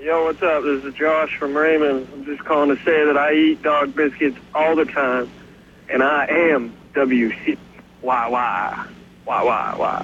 Yo, what's up? This is Josh from Raymond. I'm just calling to say that I eat dog biscuits all the time, and I am WC. Why?